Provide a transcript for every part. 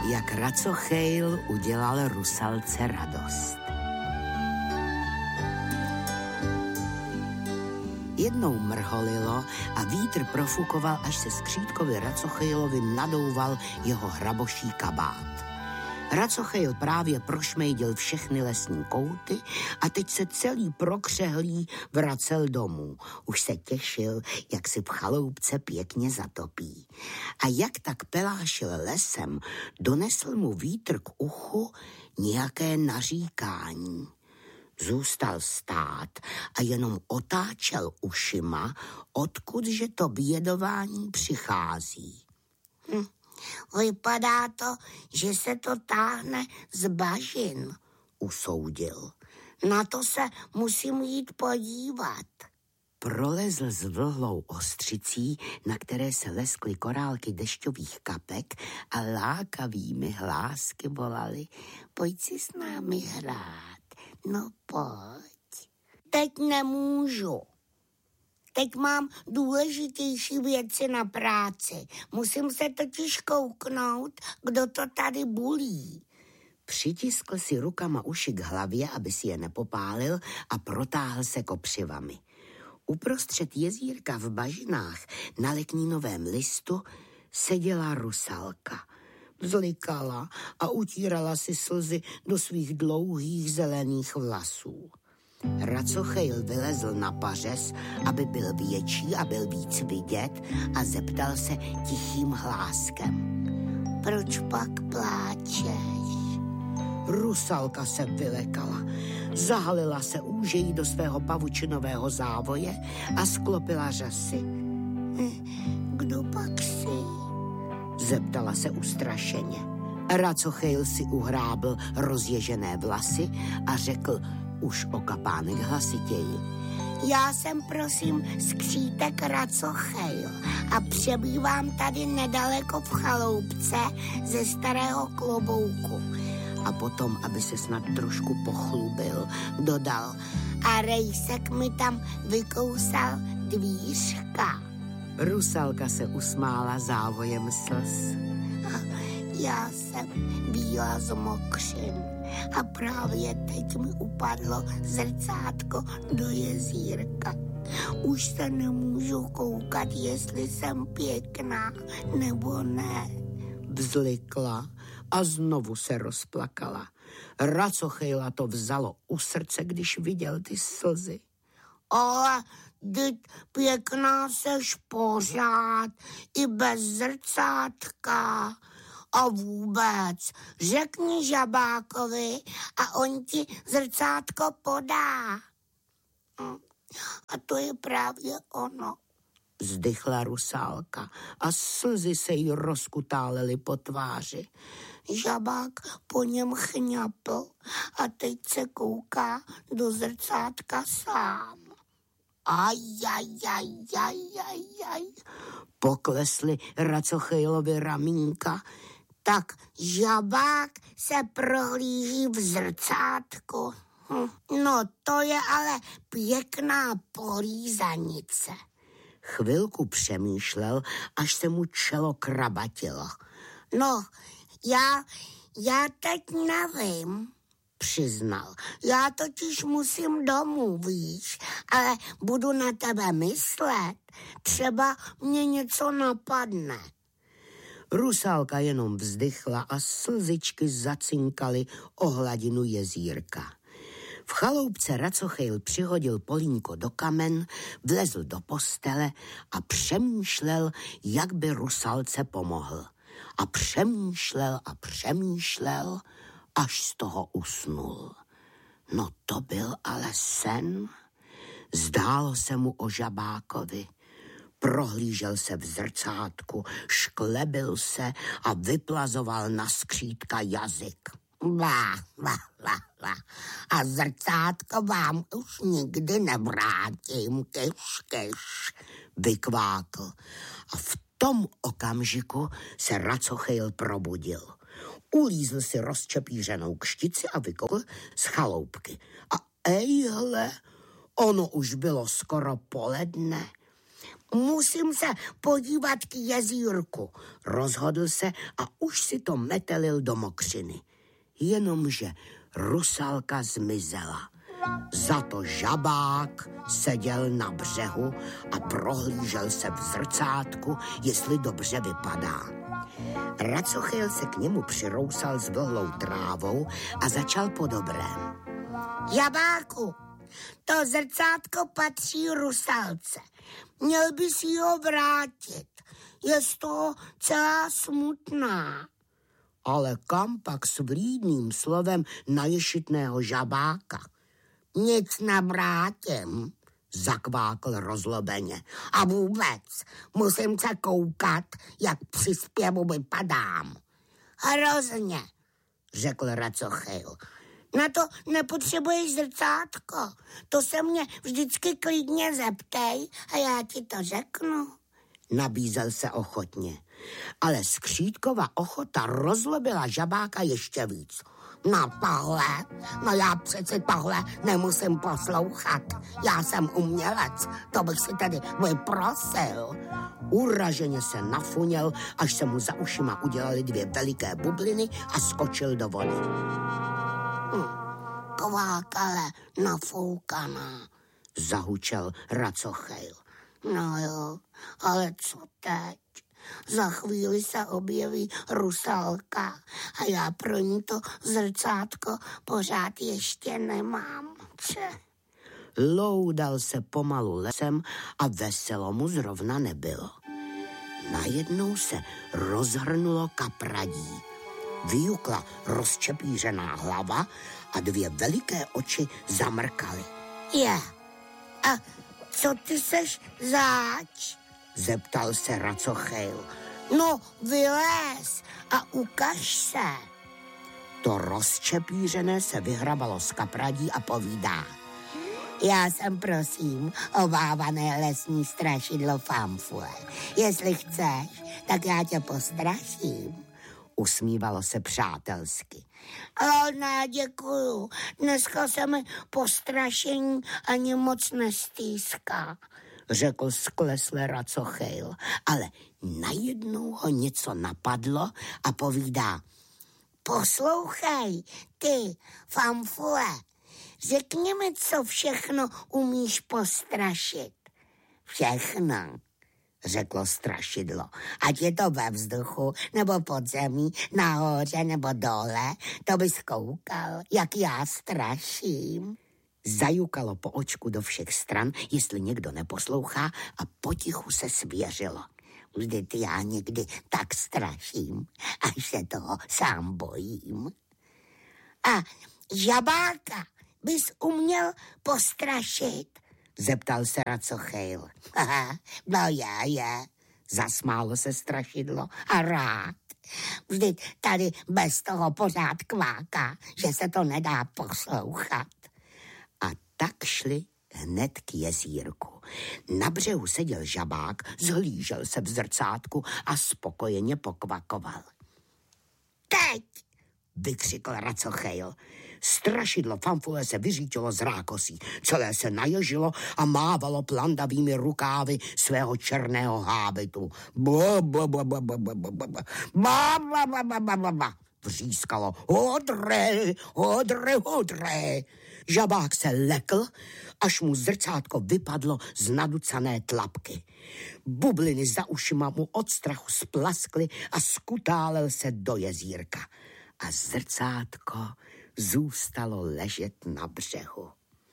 Jak Racochejl udělal Rusalce radost. Jednou mrholilo a vítr profukoval, až se skřítkovi Racochejlovi nadouval jeho hraboší kabát. Racochejl právě prošmejdil všechny lesní kouty a teď se celý prokřehlý vracel domů. Už se těšil, jak si v chaloupce pěkně zatopí. A jak tak pelášil lesem, donesl mu vítr k uchu nějaké naříkání. Zůstal stát a jenom otáčel ušima, odkudže to bědování přichází. Vypadá to, že se to táhne z bažin, usoudil. Na to se musím jít podívat. Prolezl s vlhlou ostřicí, na které se leskly korálky dešťových kapek a lákavými hlásky volaly: pojď si s námi hrát, no pojď. Teď nemůžu. Teď mám důležitější věci na práci. Musím se totiž kouknout, kdo to tady bulí. Přitiskl si rukama uši k hlavě, aby si je nepopálil, a protáhl se kopřivami. Uprostřed jezírka v bažinách na leknínovém listu seděla Rusalka. Vzlikala a utírala si slzy do svých dlouhých zelených vlasů. Racochejl vylezl na pařez, aby byl větší a byl víc vidět, a zeptal se tichým hláskem: proč pak pláčeš? Rusalka se vylekala, zahalila se úžejí do svého pavučinového závoje a sklopila řasy. Kdo pak jsi? Zeptala se ustrašeně. Racochejl si uhrábl rozježené vlasy a řekl už o kapánek hlasitěji: já jsem prosím skřítek Racochejl a přebývám tady nedaleko v chaloupce ze starého klobouku. A potom, aby se snad trošku pochlubil, dodal: a rejsek mi tam vykousal dvířka. Rusalka se usmála závojem slz. Já jsem bílá z mokřin a právě teď mi upadlo zrcátko do jezírka. Už se nemůžu koukat, jestli jsem pěkná nebo ne. Vzlikla a znovu se rozplakala. Racochejla to vzalo u srdce, když viděl ty slzy. Ale vždyť pěkná seš pořád, i bez zrcátka. A vůbec, řekni žabákovi a on ti zrcátko podá. A to je právě ono. Vzdychla Rusálka a slzy se jí rozkutálely po tváři. Žabák po něm chňapl a teď se kouká do zrcátka sám. Aj. Poklesly Racochejlovi ramínka. Tak žabák se prohlíží v zrcátku. No to je ale pěkná polízanice. Chvilku přemýšlel, až se mu čelo krabatilo. No, já teď nevím, přiznal. Já totiž musím domů, víš, ale budu na tebe myslet. Třeba mě něco napadne. Rusálka jenom vzdychla a slzičky zacinkaly o hladinu jezírka. V chaloupce Racochejl přihodil polínko do kamen, vlezl do postele a přemýšlel, jak by Rusalce pomohl. A přemýšlel, až z toho usnul. No to byl ale sen. Zdálo se mu o žabákovi. Prohlížel se v zrcátku, šklebil se a vyplazoval na skřítka jazyk. A zrcátko vám už nikdy nevrátím, kyš, vykvákl. A v tom okamžiku se Racochejl probudil. Ulízl si rozčepířenou kštici a vykoukl z chaloupky. A ejhle, ono už bylo skoro poledne. Musím se podívat k jezírku, rozhodl se a už si to metelil do mokřiny. Jenomže Rusalka zmizela. Za to žabák seděl na břehu a prohlížel se v zrcátku, jestli dobře vypadá. Racochyl se k němu přirousal s vlhlou trávou a začal po dobrém. Žabáku, to zrcátko patří Rusalce. Měl by si ho vrátit. Je z toho celá smutná. Ale kam pak s vlídným slovem na ješitného žabáka? Nic nevrátím, zakvákl rozlobeně. A vůbec, musím se koukat, jak při zpěvu vypadám. Hrozně, řekl Racochyl. Na to nepotřebuješ zrcátko. To se mě vždycky klidně zeptej a já ti to řeknu. Nabízel se ochotně. Ale Skřítkova ochota rozlobila žabáka ještě víc. No tohle, já přeci tohle nemusím poslouchat. Já jsem umělec, to bych si tedy vyprosil. Uraženě se nafuněl, až se mu za ušima udělali 2 veliké bubliny a skočil do vody. Kvákale nafoukaná, zahučel Racochyl. No jo, ale co teď? Za chvíli se objeví Rusalka a já pro ní to zrcátko pořád ještě nemám. Loudal se pomalu lesem a veselo mu zrovna nebylo. Najednou se rozhrnulo kapradí. Vyjukla rozčepířená hlava a 2 veliké oči zamrkaly. A co ty seš zač? Zeptal se Racochyl. No, vylez a ukaž se. To rozčepířené se vyhrabalo z kapradí a povídá. Já jsem, prosím, obávané lesní strašidlo Famfule. Jestli chceš, tak já tě postraším. Usmívalo se přátelsky. Ale ne, děkuju. Dneska se mi postrašení ani moc nestýská, řekl sklesle Racochyl. Ale najednou ho něco napadlo a povídá. Poslouchej, ty, Famfule, řekni mi, co všechno umíš postrašit. Všechno, řeklo strašidlo. Ať je to ve vzduchu, nebo pod zemí, nahoře nebo dole, to bys koukal, jak já straším. Zajukalo po očku do všech stran, jestli někdo neposlouchá, a potichu se svěřilo. Vždyť já někdy tak straším, až se toho sám bojím. A žabáka bys uměl postrašit? Zeptal se Racochyl. No je, zasmálo se strašidlo a rád. Vždyť tady bez toho pořád kváká, že se to nedá poslouchat. A tak šli hned k jezírku. Na břehu seděl žabák, zhlížel se v zrcátku a spokojeně pokvakoval. Teď, vykřikl Racochyl. Strašidlo Famfule se vyřítilo z rákosí, celé se naježilo a mávalo plandavými rukávy svého černého hábitu. Vřískalo hodre. Žabák se lekl, až mu zrcátko vypadlo z naducané tlapky. Bubliny za ušima mu od strachu splaskly a skutálel se do jezírka. A zrcátko zůstalo ležet na břehu.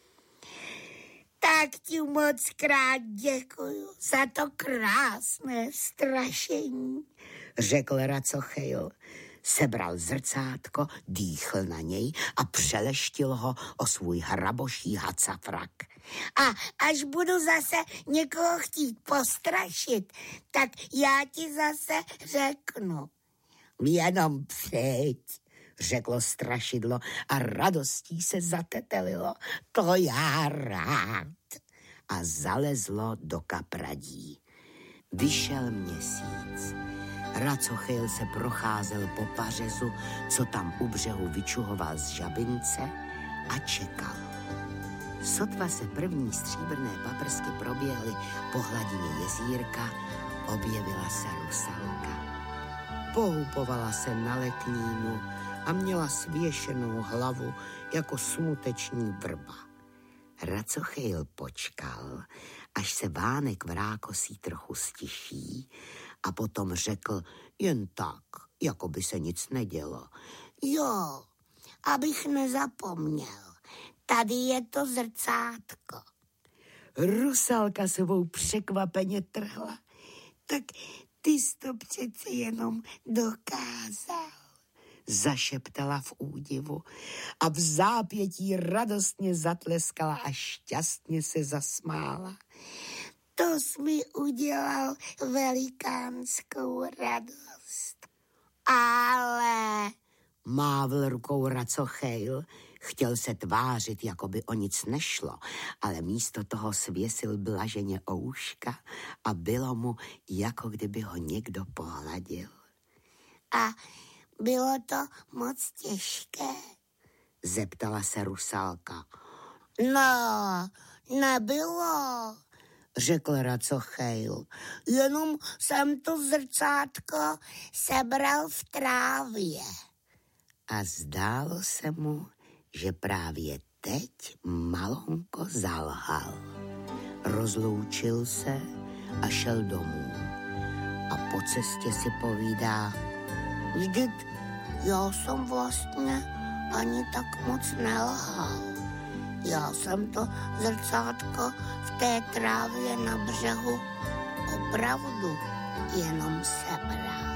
Tak ti moc krát děkuju za to krásné strašení, řekl Racochyl. Sebral zrcátko, dýchl na něj a přeleštil ho o svůj hraboší hacafrak. A až budu zase někoho chtít postrašit, tak já ti zase řeknu. Jenom přijď, řeklo strašidlo a radostí se zatetelilo. To já rád. A zalezlo do kapradí. Vyšel měsíc. Racochyl se procházel po pařezu, co tam u břehu vyčuhoval z žabince, a čekal. Sotva se první stříbrné paprsky proběhly po hladině jezírka, objevila se rusalka. Pohupovala se na letnínu a měla svěšenou hlavu jako smuteční vrba. Racochyl počkal, až se vánek vrákosí trochu stiší a potom řekl jen tak, jako by se nic nedělo. Jo, abych nezapomněl. Tady je to zrcátko. Rusalka svou překvapeně trhla. Tak ty jsi to přece jenom dokázal. Zašeptala v údivu a v zápětí radostně zatleskala a šťastně se zasmála. To jsi mi udělal velikánskou radost. Ale... Mávl rukou Racochyl, chtěl se tvářit, jako by o nic nešlo, ale místo toho svěsil blaženě ouška a bylo mu, jako kdyby ho někdo pohladil. A bylo to moc těžké? Zeptala se rusalka. No, nebylo, řekl Racochyl. Jenom jsem to zrcátko sebral v trávě. A zdálo se mu, že právě teď malonko zalhal. Rozloučil se a šel domů. A po cestě si povídá, vždyť já jsem vlastně ani tak moc nelhal. Já jsem to zrcátko v té trávě na břehu opravdu jenom sebral.